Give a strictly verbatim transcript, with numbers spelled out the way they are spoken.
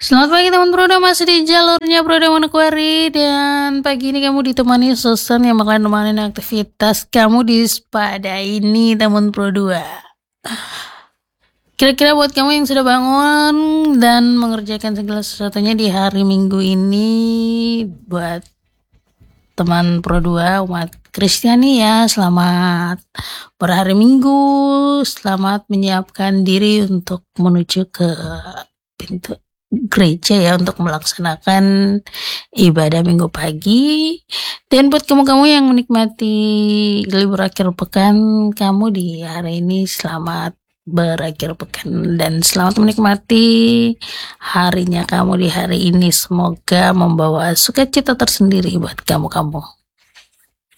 Selamat pagi teman Broda, masih di jalurnya Broda Manokwari. Dan pagi ini kamu ditemani Susan yang bakalan nemanin aktivitas kamu di Spada ini teman Brodua. Kira-kira buat kamu yang sudah bangun dan mengerjakan segala sesuatunya di hari Minggu ini, buat teman Pro dua umat Kristiani ya, selamat berhari Minggu, selamat menyiapkan diri untuk menuju ke pintu gereja ya untuk melaksanakan ibadah Minggu pagi. Dan buat kamu-kamu yang menikmati libur akhir pekan kamu di hari ini, selamat berakhir pekan dan selamat menikmati harinya kamu di hari ini. Semoga membawa sukacita tersendiri buat kamu-kamu.